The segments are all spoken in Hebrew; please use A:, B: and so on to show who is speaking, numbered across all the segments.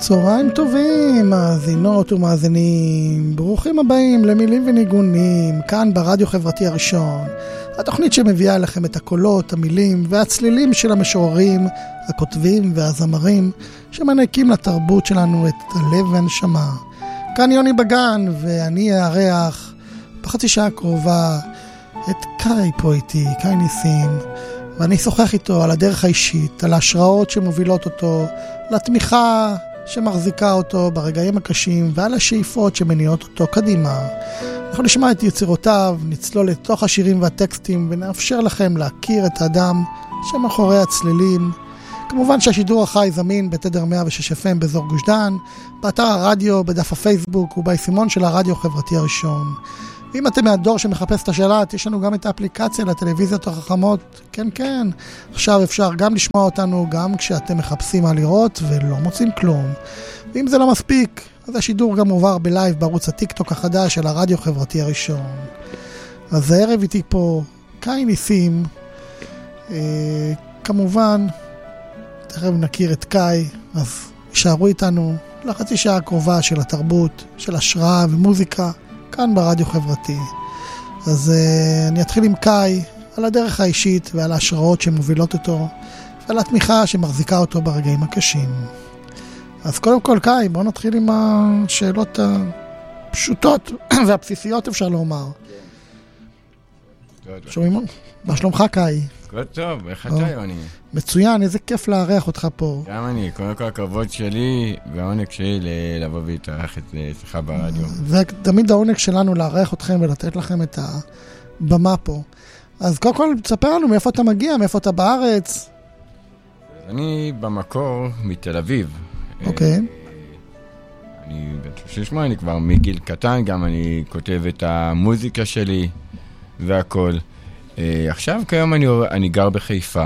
A: צהריים טובים, מאזינות ומאזינים, ברוכים הבאים למילים וניגונים, כאן ברדיו חברתי הראשון, התוכנית שמביאה לכם את הקולות, המילים והצלילים של המשוררים, הכותבים והזמרים, שמנקים לתרבות שלנו את הלב והנשמה. כאן יוני בגן, ואני אארח בחצי שעה הקרובה את קאי פה איתי, קאי ניסים, ואני אשוחח איתו על הדרך האישית, על ההשראות שמובילות אותו, לתמיכה שמחזיקה אותו ברגעים הקשים ועל השאיפות שמניעות אותו קדימה. אנחנו נשמע את יצירותיו, נצלול לתוך השירים והטקסטים ונאפשר לכם להכיר את האדם שמאחורי הצלילים. כמובן שהשידור החי זמין בתדר 106 FM באזור גוש דן, באתר הרדיו, בדף הפייסבוק וביישומון של הרדיו החברתי הראשון. ואם אתם מהדור שמחפש את השאלת, יש לנו גם את האפליקציה לטלוויזיות החכמות. כן, כן. עכשיו אפשר גם לשמוע אותנו גם כשאתם מחפשים מה לראות ולא מוצאים כלום. ואם זה לא מספיק, אז השידור גם עובר בלייב בערוץ הטיקטוק החדש של הרדיו החברתי הראשון. אז הערב איתי פה קאי ניסים. כמובן, תכף נכיר את קאי, אז יישארו איתנו לחצי שעה הקרובה של התרבות, של השראה ומוזיקה. כאן ברדיו חברתי. אז אני אתחיל עם קאי על הדרך האישית ועל ההשראות שמובילות אותו ועל התמיכה שמחזיקה אותו ברגעים הקשים. אז קודם כל קאי, בואו נתחיל עם השאלות הפשוטות והבסיסיות אפשר לומר. שומעים? מה שלומך קאי?
B: כל טוב, איך אתה יוני?
A: מצוין, איזה כיף לארח אותך פה.
B: גם אני, קודם כל הכבוד שלי והעונג שלי לבוא ולהתארח אצלך ברדיו.
A: ותמיד העונג שלנו לארח אתכם ולתת לכם את הבמה פה. אז קודם כל תספר לנו מאיפה אתה מגיע, מאיפה אתה בארץ.
B: אני במקור מתל אביב.
A: אוקיי.
B: אני בן 38, אני כבר מגיל קטן, גם אני כותב את המוזיקה שלי והכל. עכשיו כיום אני גר בחיפה.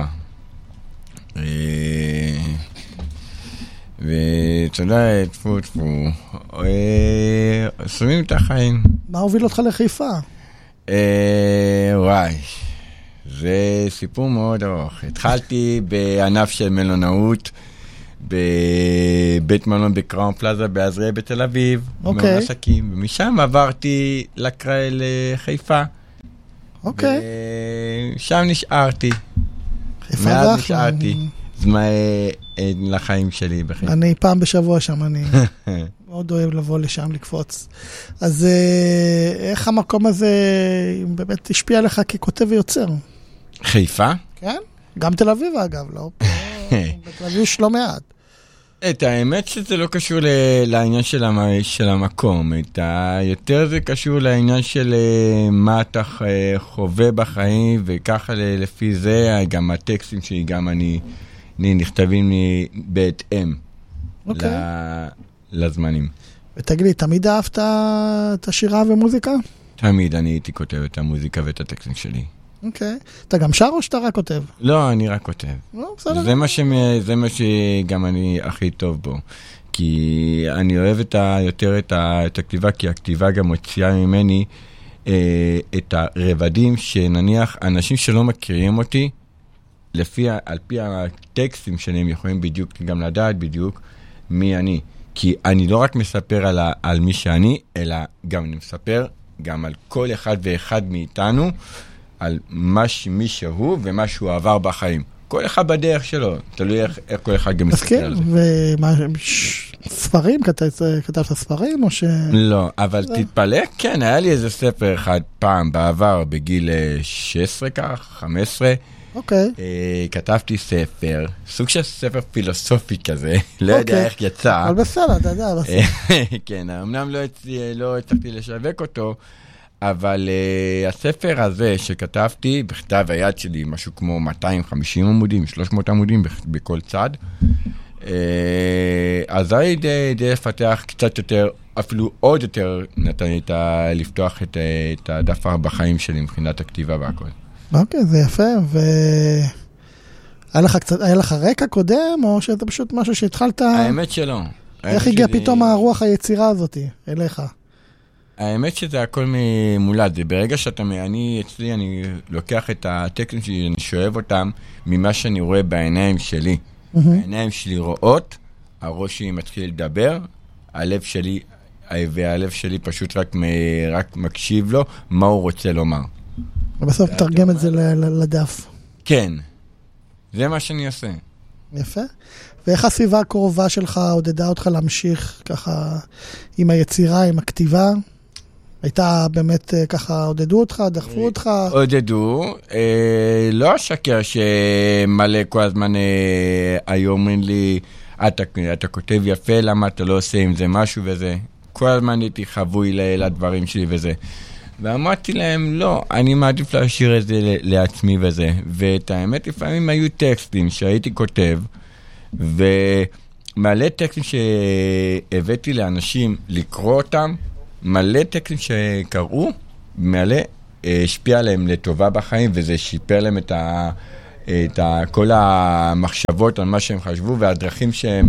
B: ותודה, תפו, שמים את החיים.
A: מה הוביל אותך לחיפה?
B: וואי, זה סיפור מאוד ארוך. התחלתי בענף של מלונאות, בבית מלון בקראון פלאזה בעזריה בתל אביב,
A: אוקיי.
B: עסקים, ומשם עברתי לחיפה.
A: אוקיי.
B: שם נשארתי. מאז נשארתי. לחיים שלי בחיפה.
A: אני פעם בשבוע שם, אני מאוד אוהב לבוא לשם לקפוץ. אז איך המקום הזה באמת השפיע עליך ככותב ויוצר?
B: חיפה? כן.
A: גם תל אביב אגב, לא? בתל אביב יש לא מעט.
B: את האמת שזה לא קשור לעניין של המקום, יותר זה קשור לעניין של מה אתה חווה בחיים, וככה לפי זה גם הטקסטים שלי, גם אני נכתבים בהתאם לזמנים.
A: ותגיד לי, תמיד אהבת את השירה ומוזיקה?
B: תמיד אני הייתי כותב את המוזיקה ואת הטקסטים שלי.
A: אוקיי. אתה גם שר או שאתה רק כותב?
B: לא, אני רק כותב.
A: בסדר.
B: זה מה שגם אני הכי טוב בו. כי אני אוהב יותר את הכתיבה, כי הכתיבה גם מוציאה ממני את הרבדים שנניח אנשים שלא מכירים אותי, על פי הטקסטים שלהם יכולים בדיוק גם לדעת בדיוק מי אני. כי אני לא רק מספר על מי שאני, אלא גם אני מספר גם על כל אחד ואחד מאיתנו, על מי שהוא ומה שהוא עבר בחיים. כל אחד בדרך שלו, תלוי איך כל אחד גם מסתכל על זה.
A: ומה, ספרים? כתבת ספרים או ש...
B: לא, אבל תתפלא, כן, היה לי איזה ספר אחד פעם בעבר, בגיל 16 כך, 15.
A: אוקיי.
B: כתבתי ספר, סוג של ספר פילוסופי כזה, לא יודע איך יצא.
A: אבל בסדר, אתה יודע.
B: כן, אמנם לא הצלחתי לשווק אותו, אבל הספר הזה שכתבתי בכתב היד שלי, משהו כמו 250 עמודים, 300 עמודים בכל צד, אז היה די לפתח קצת יותר, אפילו עוד יותר נתן לי לפתוח את הדף בחיים שלי מבחינת הכתיבה והכל.
A: אוקיי, זה יפה, היה לך רקע קודם, או שזה פשוט משהו שהתחלת...
B: האמת שלא.
A: איך הגיע פתאום הרוח היצירה הזאת אליך?
B: האמת שזה הכל ממולד, זה ברגע אני לוקח את הטקסטים שלי, אני שואב אותם ממה שאני רואה בעיניים שלי. העיניים שלי רואות, הראש שלי מתחיל לדבר, והלב שלי פשוט רק מקשיב לו מה הוא רוצה לומר.
A: ובסוף תרגם את זה לדף.
B: כן, זה מה שאני עושה.
A: יפה. ואיך הסביבה הקרובה שלך עודדה אותך להמשיך ככה עם היצירה, עם הכתיבה? הייתה באמת ככה, עודדו אותך, דחפו אותך?
B: עודדו, לא אשקר שמלא כל הזמן היו אומרים לי, אתה כותב יפה, למה אתה לא עושה עם זה משהו וזה? כל הזמן הייתי חבוי לדברים שלי וזה. ואמרתי להם, לא, אני מעדיף להשאיר את זה לעצמי וזה. ואת האמת, לפעמים היו טקסטים שהייתי כותב, ומלא טקסטים שהבאתי לאנשים לקרוא אותם, מלא טקסטים שקראו, מלא השפיע עליהם לטובה בחיים, וזה שיפר להם את כל המחשבות על מה שהם חשבו, והדרכים שהם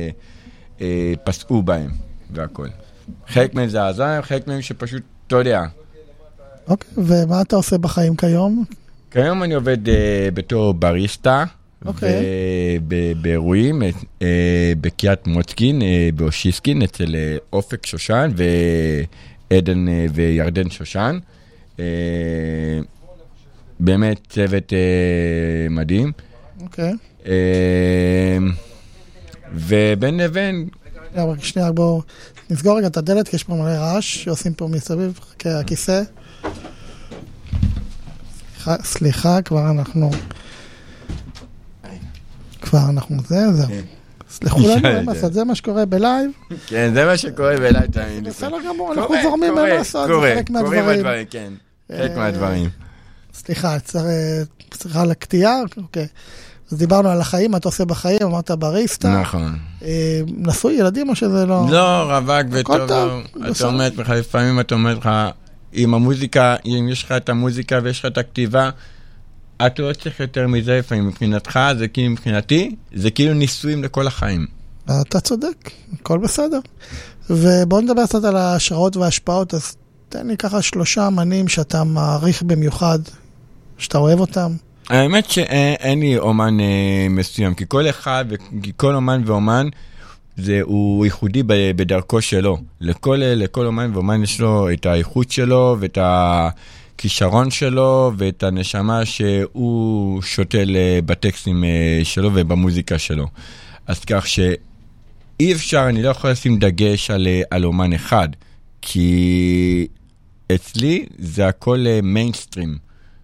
B: פסעו בהם, והכל. חלק מהם זה עזר, חלק מהם שפשוט, אתה יודע.
A: אוקיי, ומה אתה עושה בחיים כיום?
B: כיום אני עובד בתור בריסטה, באירועים, בקיית מוצקין, באושיסקין, אצל אופק שושן ועדן וירדן שושן. באמת צוות מדהים.
A: אוקיי.
B: ובין לבין...
A: שנייה, בואו נסגור רגע את הדלת, כי יש פה מלא רעש שעושים פה מסביב, הכיסא. סליחה, כבר אנחנו זהו. סליחו לנו, זה מה שקורה בלייב.
B: כן, זה מה שקורה בלייב.
A: בסדר גמור, אנחנו זורמים מה לעשות, זה חלק מהדברים.
B: כן, חלק מהדברים.
A: סליחה, צריכה לקטיעה, אוקיי. אז דיברנו על החיים, מה אתה עושה בחיים, אמרת בריסטה.
B: נכון.
A: נשוי ילדים או שזה לא?
B: לא, רווק וטוב. אתה אומר לך, לפעמים אתה אומר לך, עם המוזיקה, אם יש לך את המוזיקה ויש לך את הכתיבה, אתה לא צריך יותר מזה לפעמים. מבחינתך, זה כאילו מבחינתי, זה כאילו ניסויים לכל החיים.
A: אתה צודק, הכל בסדר. ובואו נדבר קצת על ההשראות וההשפעות, אז תן לי ככה 3 אמנים שאתה מעריך במיוחד, שאתה אוהב אותם.
B: האמת שאין לי אומן מסוים, כי כל אחד וכל אומן ואומן הוא ייחודי בדרכו שלו. לכל אומן ואומן יש לו את האיכות שלו ואת הכישרון שלו ואת הנשמה שהוא שותל בטקסטים שלו ובמוזיקה שלו. אז כך שאי אפשר, אני לא יכול לשים דגש על אומן אחד, כי אצלי זה הכל מיינסטרים.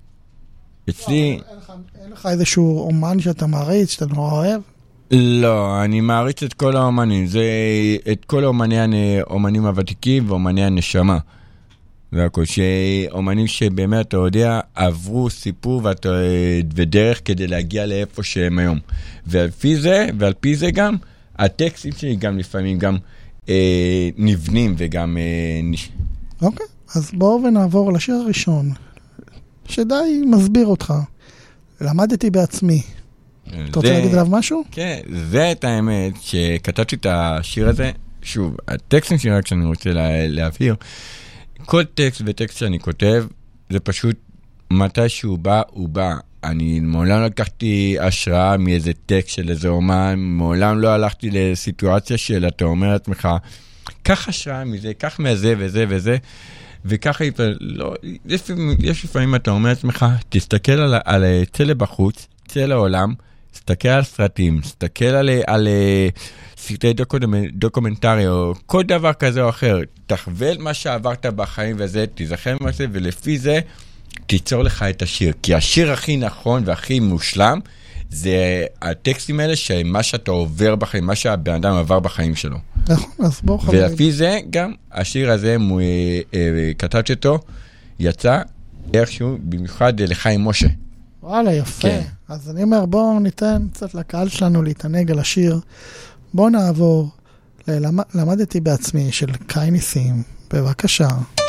B: אצלי...
A: אין לך איזשהו אומן שאתה מעריץ, שאתה נורא אוהב?
B: לא, אני מעריץ את כל האומנים. זה את כל האומנים הוותיקים ואומני הנשמה. והכל, שאומנים שבאמת, אתה יודע, עברו סיפור ודרך כדי להגיע לאיפה שהם היום. ועל פי זה גם, הטקסטים שלי גם לפעמים גם נבנים וגם...
A: אוקיי, אז בואו ונעבור לשיר הראשון. שדי מסביר אותך. למדתי בעצמי. אתה רוצה להגיד עליו משהו?
B: כן, זה את האמת שכתבתי את השיר הזה. שוב, הטקסטים שלי רק שאני רוצה להבהיר, כל טקסט וטקסט שאני כותב, זה פשוט מתי שהוא בא, הוא בא. אני מעולם לא לקחתי השראה מאיזה טקסט של איזה אומן, מעולם לא הלכתי לסיטואציה של אתה אומר לעצמך, קח השראה מזה, קח מזה וזה וזה, וככה, לא, יש לפעמים אתה אומר לעצמך, תסתכל על צלע בחוץ, צלע העולם, תסתכל על סרטים, תסתכל על סרטי דוקומנטרי, או כל דבר כזה או אחר, תחווה מה שעברת בחיים וזה, תזכר מה זה, ולפי זה תיצור לך את השיר. כי השיר הכי נכון והכי מושלם, זה הטקסטים האלה שמה שאתה עובר בחיים, מה שהבן אדם עבר בחיים שלו.
A: נכון, אז בואו חברים.
B: ולפי זה גם השיר הזה, כתבתי אותו, יצא איכשהו במיוחד לחיים משה.
A: וואלה, יפה. כן. אז אני אומר, בואו ניתן קצת לקהל שלנו להתענג על השיר. בואו נעבור למדתי בעצמי של קאי ניסים. בבקשה.